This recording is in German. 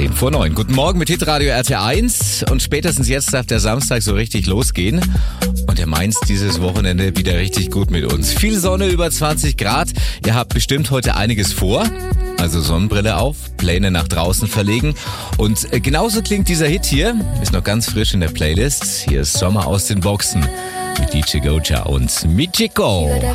10 vor 9. Guten Morgen mit Hitradio RT1 und spätestens jetzt darf der Samstag so richtig losgehen. Und er meint dieses Wochenende wieder richtig gut mit uns. Viel Sonne, über 20 Grad. Ihr habt bestimmt heute einiges vor. Also Sonnenbrille auf, Pläne nach draußen verlegen. Und genauso klingt dieser Hit hier. Ist noch ganz frisch in der Playlist. Hier ist Sommer aus den Boxen mit DJ Goja und Michiko.